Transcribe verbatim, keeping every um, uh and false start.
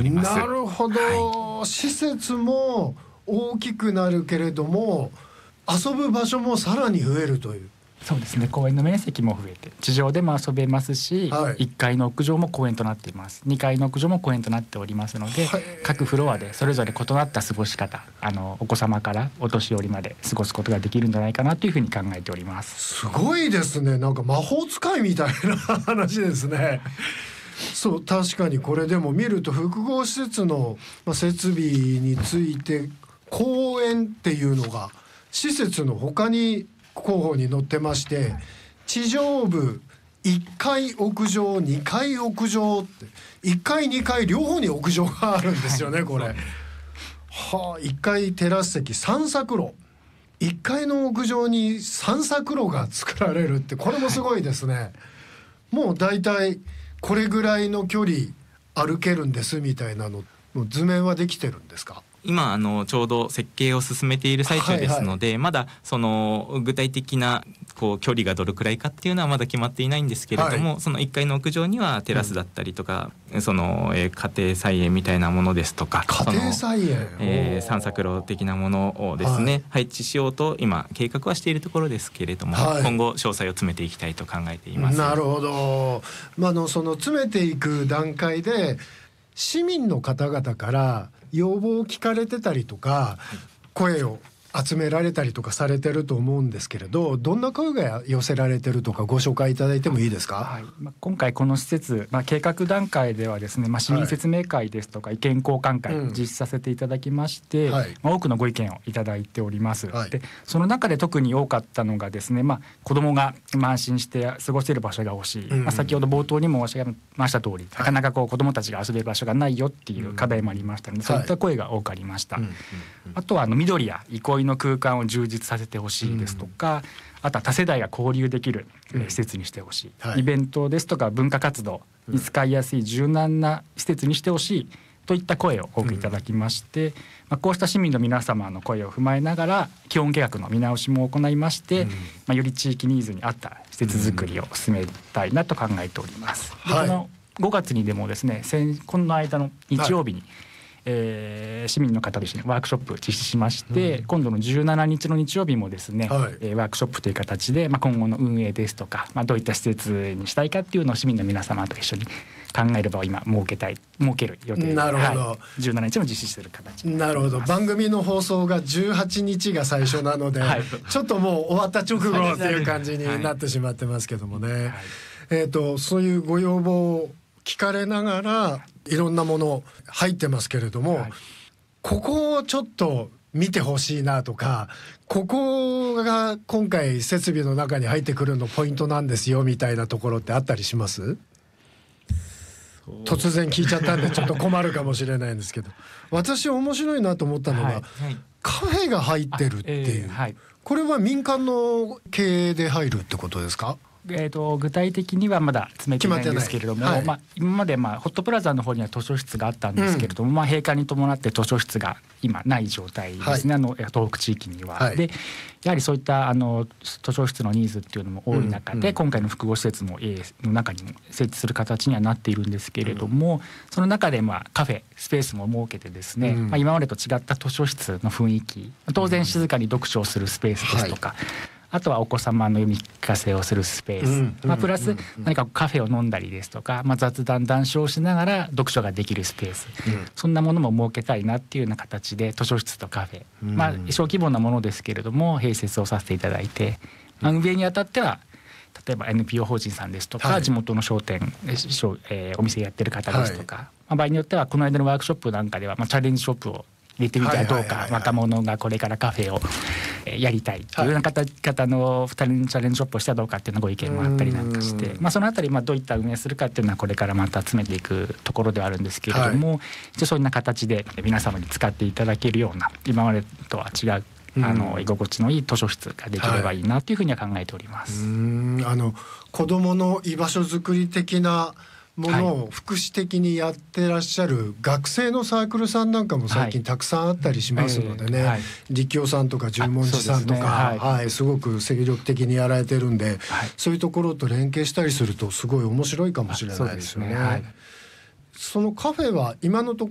ります。 なるほど、はい、施設も大きくなるけれども遊ぶ場所もさらに増えるという。 そうですね、公園の面積も増えて地上でも遊べますし、はい、いっかいの屋上も公園となっています。にかいの屋上も公園となっておりますので、各フロアでそれぞれ異なった過ごし方、あのお子様からお年寄りまで過ごすことができるんじゃないかなというふうに考えております。 すごいですね、なんか魔法使いみたいな話ですね。そう、確かにこれでも見ると複合施設の設備について公園っていうのが施設の他に候補に載ってまして、地上部いっかい屋上にかい屋上っていっかいにかい両方に屋上があるんですよね、はい、これ、はあ、いっかいテラス席散策路、いっかいの屋上に散策路が作られるってこれもすごいですね、はい、もうだいたいこれぐらいの距離歩けるんですみたいなのの図面はできてるんですか？ 今あのちょうど設計を進めている最中ですので、はいはい、まだその具体的なこう距離がどれくらいかっていうのはまだ決まっていないんですけれども、はい、そのいっかいの屋上にはテラスだったりとか、うん、その、えー、家庭菜園みたいなものですとか、 家庭菜園、 えー、散策路的なものをですね、はい、配置しようと今計画はしているところですけれども、はい、今後詳細を詰めていきたいと考えています。 なるほど、まあ、あのその詰めていく段階で市民の方々から要望を聞かれてたりとか、はい、声を集められたりとかされてると思うんですけれど、どんな声が寄せられてるとかご紹介いただいてもいいですか？ はい、まあ、今回この施設、まあ、計画段階ではですね、まあ、市民説明会ですとか意見交換会を実施させていただきまして、うんはい、まあ、多くのご意見をいただいております、はい、でその中で特に多かったのがですね、まあ、子どもが安心して過ごせる場所が欲しい、うん、まあ、先ほど冒頭にも申し上げました通り、なかなかこう子どもたちが遊べる場所がないよっていう課題もありましたので、うん、そういった声が多くありました、はい、あとはあの緑や憩いの空間を充実させてほしいですとか、うん、あとは多世代が交流できる、うん、施設にしてほしい、はい、イベントですとか文化活動に使いやすい柔軟な施設にしてほしいといった声を多くいただきまして、うん、まあ、こうした市民の皆様の声を踏まえながら基本計画の見直しも行いまして、うん、まあ、より地域ニーズに合った施設づくりを進めたいなと考えております、うん、でこのごがつにでもですね、先この間の日曜日に、はい、えー、市民の方と一緒にワークショップを実施しまして、うん、今度のじゅうしちにちの日曜日もですね、はい、えー、ワークショップという形で、まあ、今後の運営ですとか、まあ、どういった施設にしたいかっていうのを市民の皆様と一緒に考える場を今設けたい設ける予定で、 なるほど、 はい、じゅうしちにちも実施する形になります。なるほど、番組の放送がじゅうはちにちが最初なので、はい、ちょっともう終わった直後っていう感じになってしまってますけどもね、はいはい、えーと、そういうご要望を聞かれながらいろんなもの入ってますけれども、はい、ここをちょっと見てほしいなとか、ここが今回設備の中に入ってくるのポイントなんですよみたいなところってあったりします？突然聞いちゃったんでちょっと困るかもしれないんですけど、私面白いなと思ったのが、はいはい、カフェが入ってるっていう、えーはい、これは民間の経営で入るってことですか？ えー、と具体的にはまだ詰めていないんですけれども、はい、まあ、今までまあホットプラザの方には図書室があったんですけれども、うん、まあ、閉館に伴って図書室が今ない状態ですね、はい、あの東北地域には、はい、でやはりそういったあの図書室のニーズっていうのも多い中で、うん、今回の複合施設も A の中にも設置する形にはなっているんですけれども、うん、その中でまあカフェスペースも設けてですね、うん、まあ、今までと違った図書室の雰囲気、当然静かに読書をするスペースですとか、はい、あとはお子様の読み聞かせをするスペース、うん、まあ、プラス何かカフェを飲んだりですとか、まあ、雑談談笑しながら読書ができるスペース、うん、そんなものも設けたいなっていうような形で図書室とカフェ、うん、まあ、小規模なものですけれども併設をさせていただいて、まあ、運営にあたっては例えば エヌピーオー 法人さんですとか、はい、地元の商店、えー、お店やってる方ですとか、はい、まあ、場合によってはこの間のワークショップなんかでは、まあ、チャレンジショップを入れてみたらどうか、若者がこれからカフェをやりたいというような方々のふたりのチャレンジショップをしてはどうかっていうのご意見もあったりなんかして、まあ、そのあたりまあどういった運営するかっていうのはこれからまた詰めていくところではあるんですけれども、はい、一応そういうような形で皆様に使っていただけるような今までとは違うあの居心地のいい図書室ができればいいなというふうには考えております、 はい、うーん、あの子どもの居場所づくり的なものを福祉的にやってらっしゃる学生のサークルさんなんかも最近たくさんあったりしますのでね、はい、はい、立教さんとか十文字さんとか、はいはい、すごく精力的にやられてるんで、はい、そういうところと連携したりするとすごい面白いかもしれないですよね。そのカフェは今のところ